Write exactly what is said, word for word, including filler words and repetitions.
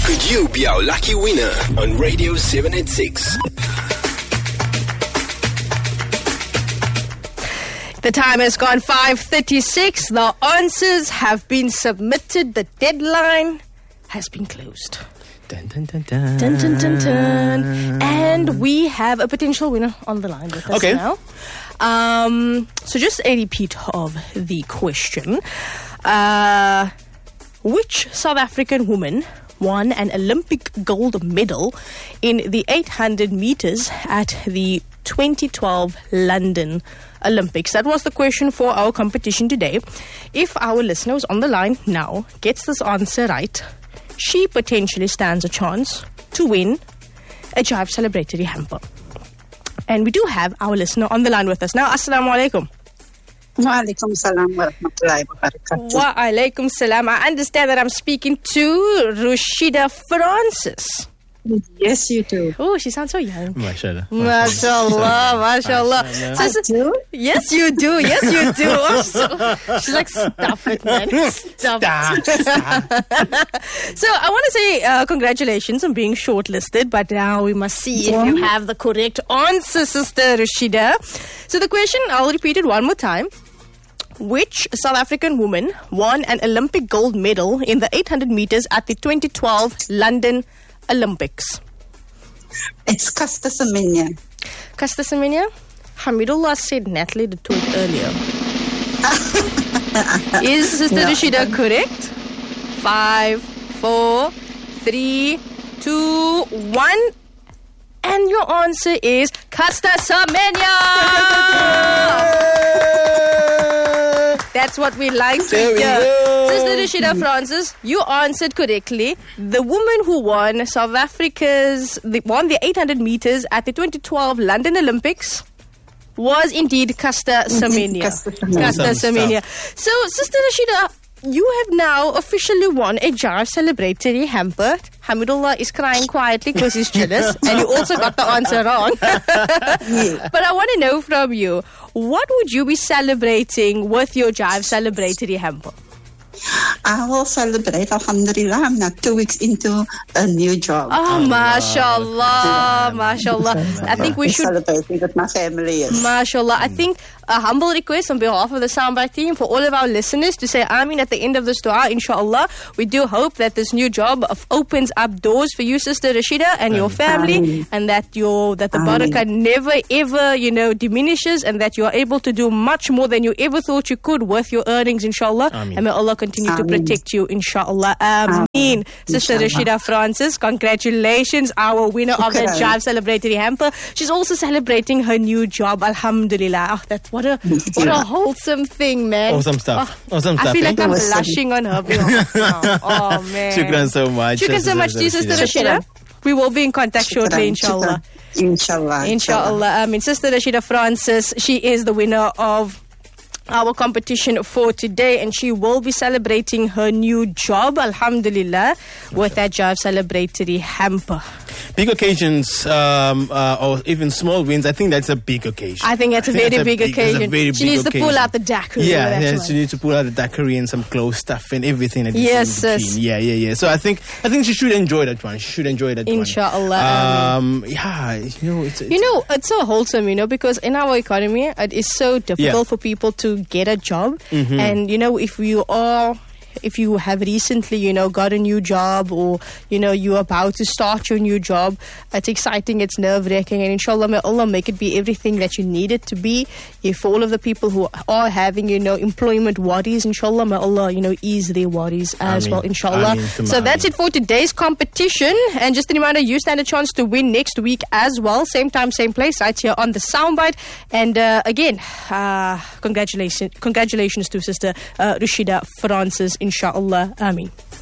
Could you be our lucky winner on Radio seven eighty-six? The time has gone five thirty-six. The answers have been submitted. The deadline has been closed. Dun, dun, dun, dun. Dun, dun, dun, dun. And we have a potential winner on the line with us Okay. now. Um, so just a repeat of the question. Uh, which South African woman won an Olympic gold medal in the eight hundred meters at the twenty twelve London Olympics? That was the question for our competition today. If our listener who's on the line now gets this answer right, she potentially stands a chance to win a Jive celebratory hamper. And we do have our listener on the line with us now. Assalamu alaikum. Wa alaikum salam wa rahmatullahi wa barakatuh. Wa alaikum salam. I understand that I'm speaking to Rushida Francis. Yes, you do. Oh, she sounds so young. Mashallah. Mashallah, mashallah. I So- do. Yes, you do. Yes, you do. Oh, so, she's like, stuff it, man. Stuff it. So I want to say uh, congratulations on being shortlisted, but now we must see if you have the correct answer, Sister Rashida. So the question, I'll repeat it one more time. Which South African woman won an Olympic gold medal in the eight hundred meters at the twenty twelve London Olympics? It's Caster Semenya. Caster Semenya? Hamidullah said Natalie did it earlier. Is Sister No. Rashida correct? Five, four, three, two, one. And your answer is Caster Semenya. That's what we like to There we hear. go. Sister Rashida Francis, you answered correctly. The woman who won South Africa's, the, won the eight hundred meters at the twenty twelve London Olympics was indeed Caster Semenya. Caster Semenya. Caster Awesome Semenya. So, Sister Rashida, you have now officially won a Jive celebratory hamper. Hamidullah is crying quietly because he's jealous, and you also got the answer wrong. But I want to know from you, what would you be celebrating with your Jive celebratory hamper? I will celebrate. Alhamdulillah, I'm now two weeks into a new job. Oh, mashallah, mashallah. I think we I'm should, celebrating with my family. Yes. mashallah, I think a humble request on behalf of the Soundbite team for all of our listeners to say Ameen at the end of this dua, inshallah. We do hope that this new job of opens up doors for you, Sister Rashida, and your family, Ameen. and that your that the Ameen. barakah never ever, you know, diminishes, and that you are able to do much more than you ever thought you could with your earnings, inshallah. Ameen. And may Allah continue to Ameen. protect you, inshallah. Ameen. Ameen. Sister Inshallah. Rashida Francis, congratulations, our winner of the Shukran. Jive celebratory hamper. She's also celebrating her new job, alhamdulillah. Oh, that's what a what a wholesome thing, man. Awesome stuff. Awesome I stuff, feel eh? like I'm Awesome. blushing on her behalf now. Oh man. Shukran so much. Shukran so much to you, Sister Rashida. Shukran. We will be in contact shortly, Shukran, inshallah. shukran. Inshallah. Inshallah. I mean, Sister Rashida Francis, she is the winner of our competition for today, and she will be celebrating her new job, alhamdulillah, with that Jive celebratory hamper. Big occasions, um, uh, or even small wins, I think that's a big occasion. I think that's a I think very that's a big, big- that's a occasion. very She big needs to pull occasion. out the daiquiri. Yeah, that's yeah, why. she needs to pull out the daiquiri and some close stuff and everything. That is Yes, in yes. between. Yeah, yeah, yeah. So I think I think she should enjoy that one. She should enjoy that Inshallah, one. Um, yeah, you know, it's, it's You know, it's so wholesome, you know, because in our economy, it is so difficult Yeah. for people to get a job. And, you know, if you are... If you have recently, you know, got a new job, or, you know, you're about to start your new job, it's exciting, it's nerve-wracking, and inshallah, may Allah make it be everything that you need it to be. If for all of the people who are having, you know, employment worries, inshallah, may Allah, you know, ease their worries as Ameen. well, inshallah. Ameen, thumma So that's ameen. it for today's competition. And just a reminder, you stand a chance to win next week as well. Same time, same place, right here on the Soundbite. And uh, again, uh, congratulations, congratulations to Sister uh, Rashida Francis, inshallah. Ameen.